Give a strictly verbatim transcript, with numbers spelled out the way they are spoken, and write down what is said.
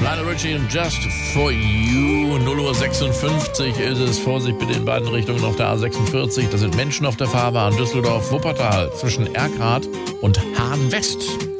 Lionel Richie und Just For You. null Uhr sechsundfünfzig ist es. Vorsicht bitte in beiden Richtungen auf der A sechsundvierzig. Da sind Menschen auf der Fahrbahn Düsseldorf-Wuppertal zwischen Erkrath und Hahn West.